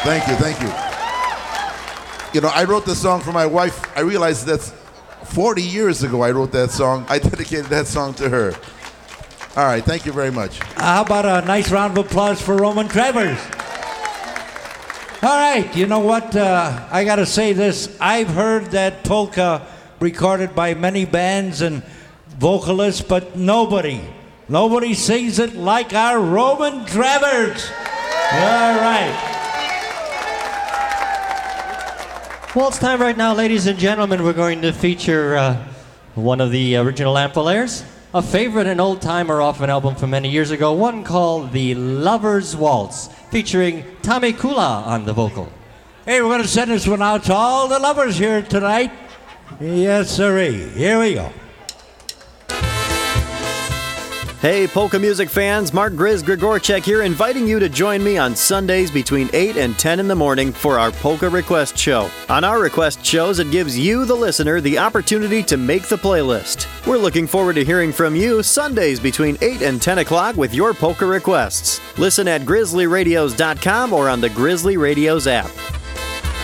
Thank you, thank you. You know, I wrote this song for my wife. I realized that's 40 years ago I wrote that song. I dedicated that song to her. All right, thank you very much. How about a nice round of applause for Roman Travers? All right, you know what? I got to say this. I've heard that polka recorded by many bands and vocalists, but nobody sings it like our Roman Travers. All right. Well, it's time right now, ladies and gentlemen. We're going to feature one of the original Amphilayers, a favorite and old-timer off an album from many years ago, one called The Lover's Waltz, featuring Tommy Kula on the vocal. Hey, we're going to send this one out to all the lovers here tonight. Yes, sirree. Here we go. Hey, polka music fans, Mark Grizz Grigorchek here, inviting you to join me on Sundays between 8 and 10 in the morning for our Polka Request Show. On our request shows, it gives you, the listener, the opportunity to make the playlist. We're looking forward to hearing from you Sundays between 8 and 10 o'clock with your polka requests. Listen at grizzlyradios.com or on the Grizzly Radios app.